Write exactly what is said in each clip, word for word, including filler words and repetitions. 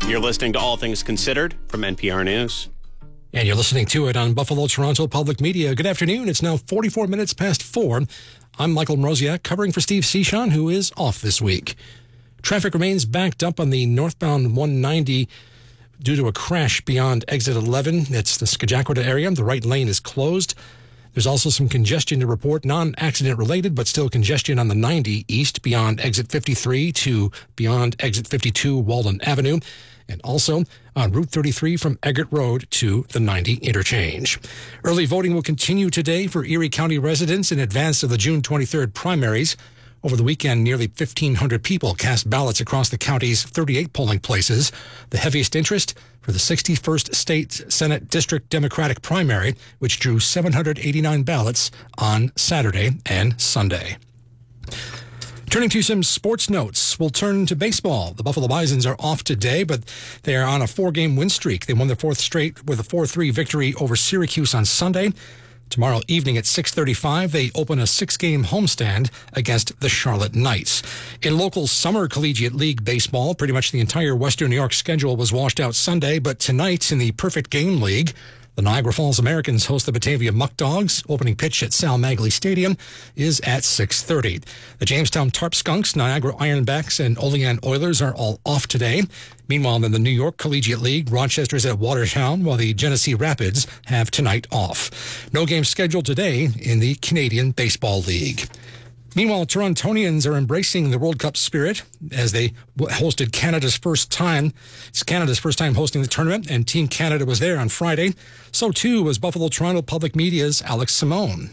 You're listening to All Things Considered from N P R News. And you're listening to it on Buffalo Toronto Public Media. Good afternoon. It's now forty-four minutes past four. I'm Michael Mroziak, covering for Steve Cichon, who is off this week. Traffic remains backed up on the northbound one ninety due to a crash beyond exit eleven. It's the Scajaquada area. The right lane is closed. There's also some congestion to report, non-accident related, but still congestion on the ninety east beyond exit fifty-three to beyond exit fifty-two Walden Avenue, and also on Route thirty-three from Eggert Road to the ninety interchange. Early voting will continue today for Erie County residents in advance of the June twenty-third primaries. Over the weekend, nearly fifteen hundred people cast ballots across the county's thirty-eight polling places. The heaviest interest for the sixty-first State Senate District Democratic primary, which drew seven hundred eighty-nine ballots on Saturday and Sunday. Turning to some sports notes, we'll turn to baseball. The Buffalo Bisons are off today, but they are on a four-game win streak. They won their fourth straight with a four three victory over Syracuse on Sunday. Tomorrow evening at six thirty-five, they open a six-game homestand against the Charlotte Knights. In local summer collegiate league baseball, pretty much the entire Western New York schedule was washed out Sunday, but tonight in the Perfect Game League, the Niagara Falls Americans host the Batavia Muck Dogs. Opening pitch at Sal Magley Stadium is at six thirty. The Jamestown Tarp Skunks, Niagara Ironbacks, and Olean Oilers are all off today. Meanwhile, in the New York Collegiate League, Rochester's at Watertown, while the Genesee Rapids have tonight off. No game scheduled today in the Canadian Baseball League. Meanwhile, Torontonians are embracing the World Cup spirit as they hosted Canada's first time. It's Canada's first time hosting the tournament, and Team Canada was there on Friday. So, too, was Buffalo Toronto Public Media's Alex Simone.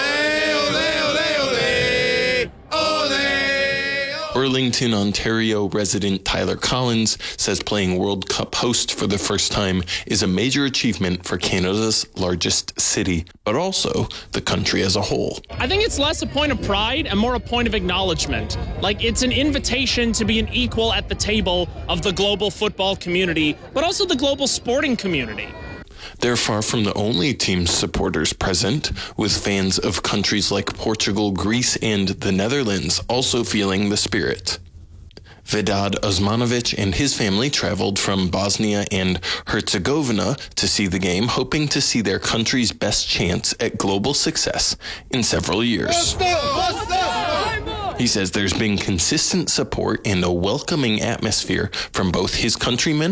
Burlington, Ontario resident Tyler Collins says playing World Cup host for the first time is a major achievement for Canada's largest city, but also the country as a whole. I think it's less a point of pride and more a point of acknowledgement. Like, it's an invitation to be an equal at the table of the global football community, but also the global sporting community. They're far from the only team supporters present, with fans of countries like Portugal, Greece, and the Netherlands also feeling the spirit. Vedad Osmanovic and his family traveled from Bosnia and Herzegovina to see the game, hoping to see their country's best chance at global success in several years. He says there's been consistent support and a welcoming atmosphere from both his countrymen